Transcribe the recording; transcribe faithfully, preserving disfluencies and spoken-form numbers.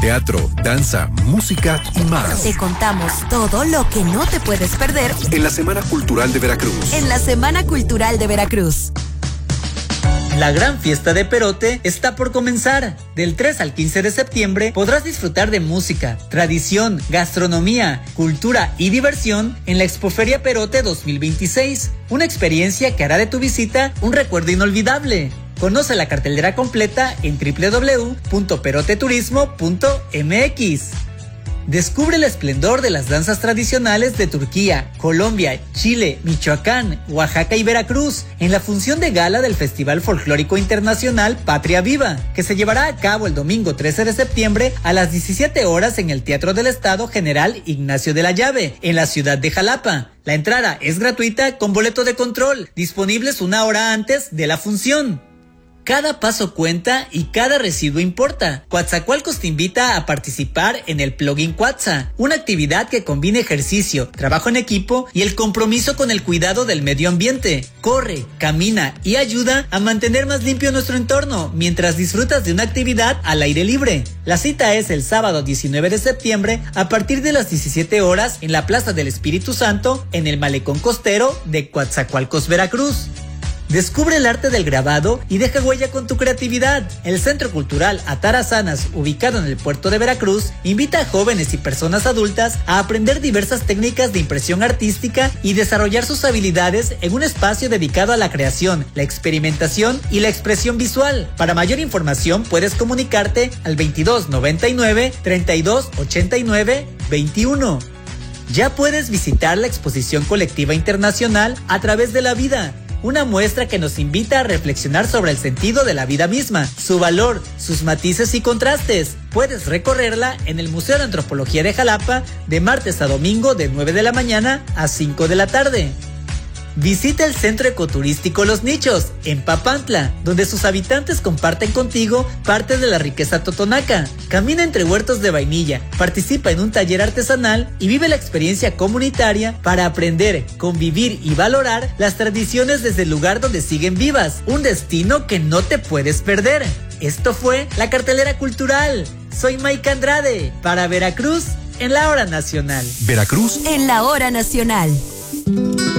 teatro, danza, música y más. Te contamos todo lo que no te puedes perder en la Semana Cultural de Veracruz. En la Semana Cultural de Veracruz. La gran fiesta de Perote está por comenzar. Del tres al quince de septiembre podrás disfrutar de música, tradición, gastronomía, cultura y diversión en la Expoferia Perote dos mil veintiséis. Una experiencia que hará de tu visita un recuerdo inolvidable. Conoce la cartelera completa en doble u doble u doble u punto peroteturismo punto m x. Descubre el esplendor de las danzas tradicionales de Turquía, Colombia, Chile, Michoacán, Oaxaca y Veracruz en la función de gala del Festival Folclórico Internacional Patria Viva, que se llevará a cabo el domingo trece de septiembre a las diecisiete horas en el Teatro del Estado General Ignacio de la Llave, en la ciudad de Jalapa. La entrada es gratuita con boleto de control, disponibles una hora antes de la función. Cada paso cuenta y cada residuo importa. Coatzacoalcos te invita a participar en el Plugin Cuatza, una actividad que combina ejercicio, trabajo en equipo y el compromiso con el cuidado del medio ambiente. Corre, camina y ayuda a mantener más limpio nuestro entorno mientras disfrutas de una actividad al aire libre. La cita es el sábado diecinueve de septiembre a partir de las diecisiete horas en la Plaza del Espíritu Santo en el Malecón Costero de Coatzacoalcos, Veracruz. Descubre el arte del grabado y deja huella con tu creatividad. El Centro Cultural Atarazanas, ubicado en el puerto de Veracruz, invita a jóvenes y personas adultas a aprender diversas técnicas de impresión artística y desarrollar sus habilidades en un espacio dedicado a la creación, la experimentación y la expresión visual. Para mayor información puedes comunicarte al veintidós noventa y nueve, treinta y dos ochenta y nueve, veintiuno. Ya puedes visitar la exposición colectiva internacional A Través de la Vida, una muestra que nos invita a reflexionar sobre el sentido de la vida misma, su valor, sus matices y contrastes. Puedes recorrerla en el Museo de Antropología de Jalapa de martes a domingo de nueve de la mañana a cinco de la tarde. Visita el Centro Ecoturístico Los Nichos, en Papantla, donde sus habitantes comparten contigo parte de la riqueza totonaca. Camina entre huertos de vainilla, participa en un taller artesanal y vive la experiencia comunitaria para aprender, convivir y valorar las tradiciones desde el lugar donde siguen vivas. Un destino que no te puedes perder. Esto fue la cartelera cultural. Soy Maika Andrade, para Veracruz, en la Hora Nacional. Veracruz, en la Hora Nacional.